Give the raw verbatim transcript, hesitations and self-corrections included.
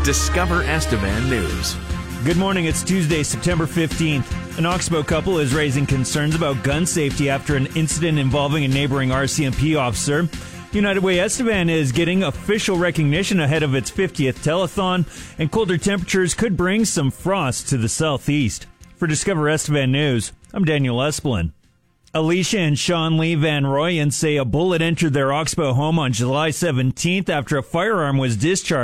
Discover Estevan News. Good morning. It's Tuesday, September fifteenth. An Oxbow couple is raising concerns about gun safety after an incident involving a neighboring R C M P officer. United Way Estevan is getting official recognition ahead of its fiftieth telethon, and colder temperatures could bring some frost to the southeast. For Discover Estevan News, I'm Daniel Esplin. Alicia and Sean Lee Van Royen say a bullet entered their Oxbow home on July seventeenth after a firearm was discharged